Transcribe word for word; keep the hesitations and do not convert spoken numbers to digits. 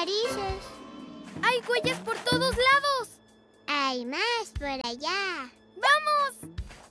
narices. ¡Hay huellas por todos lados! Hay más por allá.